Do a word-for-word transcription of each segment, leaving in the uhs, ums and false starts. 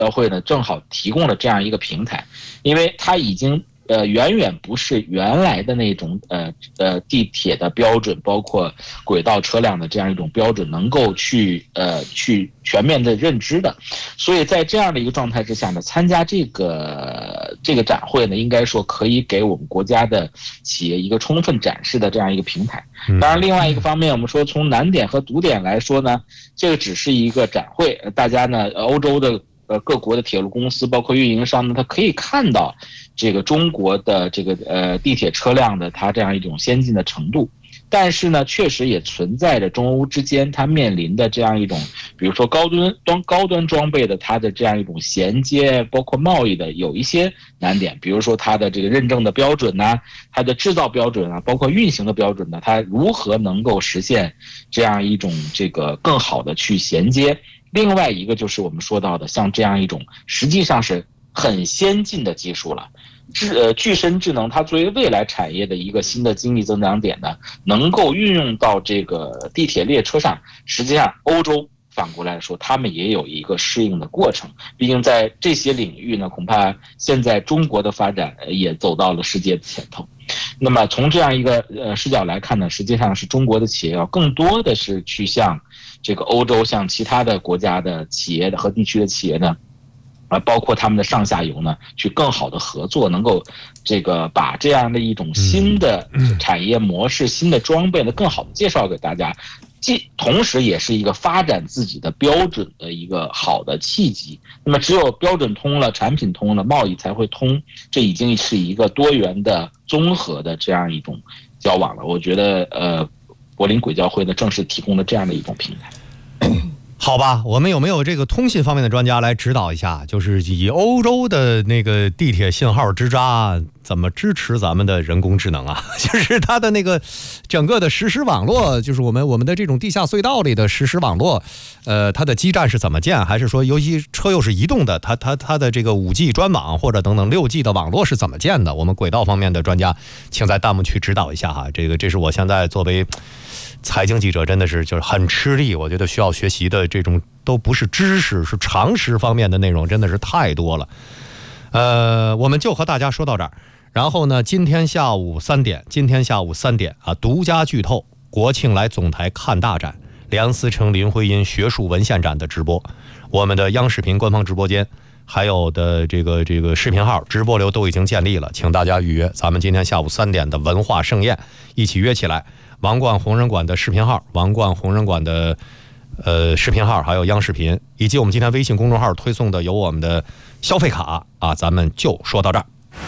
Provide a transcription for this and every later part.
交会呢正好提供了这样一个平台，因为它已经呃远远不是原来的那种呃呃地铁的标准，包括轨道车辆的这样一种标准能够去呃去全面的认知的，所以在这样的一个状态之下呢，参加这个这个展会呢，应该说可以给我们国家的企业一个充分展示的这样一个平台。当然，另外一个方面，我们说从难点和堵点来说呢，这个只是一个展会，大家呢，欧洲的呃各国的铁路公司，包括运营商呢，他可以看到这个中国的这个呃地铁车辆的它这样一种先进的程度。但是呢，确实也存在着中欧之间它面临的这样一种，比如说高端端高端装备的它的这样一种衔接，包括贸易的有一些难点，比如说它的这个认证的标准呐、啊，它的制造标准啊，包括运行的标准呢，它如何能够实现这样一种这个更好的去衔接。另外一个就是我们说到的，像这样一种实际上是很先进的技术了。智呃具身智能，它作为未来产业的一个新的经济增长点呢，能够运用到这个地铁列车上。实际上，欧洲反过来说，他们也有一个适应的过程。毕竟在这些领域呢，恐怕现在中国的发展也走到了世界的前头。那么从这样一个呃视角来看呢，实际上是中国的企业要更多的是去向这个欧洲、向其他的国家的企业和地区的企业呢。啊，包括他们的上下游呢，去更好的合作，能够这个把这样的一种新的产业模式、新的装备呢，更好的介绍给大家，既同时也是一个发展自己的标准的一个好的契机。那么，只有标准通了，产品通了，贸易才会通，这已经是一个多元的、综合的这样一种交往了。我觉得，呃，柏林轨交会呢，正是提供了这样的一种平台。 好吧，我们有没有这个通信方面的专家来指导一下？就是以欧洲的那个地铁信号支扎怎么支持咱们的人工智能啊？就是它的那个整个的实时网络，就是我们我们的这种地下隧道里的实时网络，呃，它的基站是怎么建？还是说，尤其车又是移动的，它它它的这个五 G 专网或者等等六 G 的网络是怎么建的？我们轨道方面的专家，请在弹幕区指导一下哈。这个这是我现在作为财经记者真的是就是很吃力，我觉得需要学习的这种都不是知识，是常识方面的内容，真的是太多了。呃，我们就和大家说到这儿。然后呢，今天下午三点，今天下午三点啊，独家剧透国庆来总台看大展，梁思成、林徽因学术文献展的直播，我们的央视频官方直播间，还有的这个这个视频号直播流都已经建立了，请大家预约咱们今天下午三点的文化盛宴，一起约起来。王冠红人馆的视频号，王冠红人馆的呃视频号，还有央视频，以及我们今天微信公众号推送的有我们的消费卡啊，咱们就说到这儿。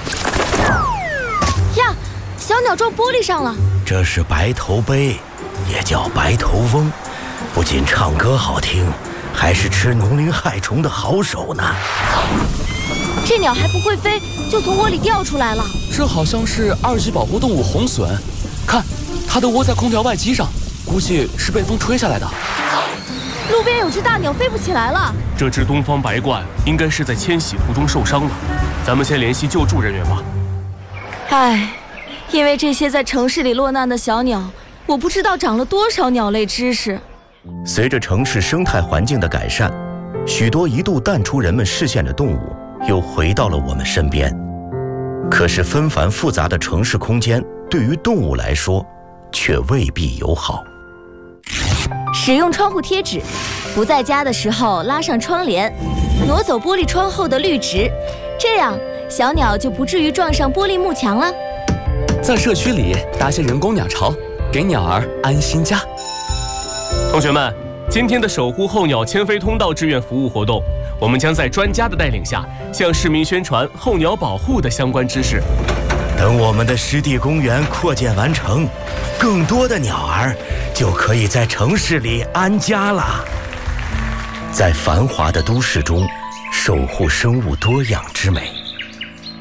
呀，小鸟撞玻璃上了。 这是白头鹎，也叫白头翁，不仅唱歌好听，还是吃农林害虫的好手呢。 这鸟还不会飞，就从窝里掉出来了。 这好像是二级保护动物红隼，看，它的窝在空调外机上，估计是被风吹下来的。 路边有只大鸟飞不起来了。 这只东方白鹳应该是在迁徙途中受伤了，咱们先联系救助人员吧。 唉，因为这些在城市里落难的小鸟，我不知道长了多少鸟类知识。 随着城市生态环境的改善，许多一度淡出人们视线的动物又回到了我们身边。可是纷繁复杂的城市空间对于动物来说却未必友好。 使用窗户贴纸，不在家的时候拉上窗帘，挪走玻璃窗后的绿植，这样小鸟就不至于撞上玻璃幕墙了。 在社区里搭些人工鸟巢，给鸟儿安心家。 同学们，今天的守护候鸟迁飞通道志愿服务活动，我们将在专家的带领下，向市民宣传候鸟保护的相关知识。 等我们的湿地公园扩建完成，更多的鸟儿就可以在城市里安家了。在繁华的都市中，守护生物多样之美。